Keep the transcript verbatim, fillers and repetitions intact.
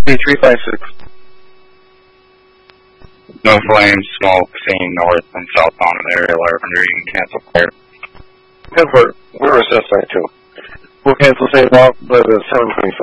three five six. No flames, smoke, seen north and southbound in the area, eleven hundred, you can cancel fire. ten four, we're a suspect too. We'll cancel same walk, but the seven twenty-five.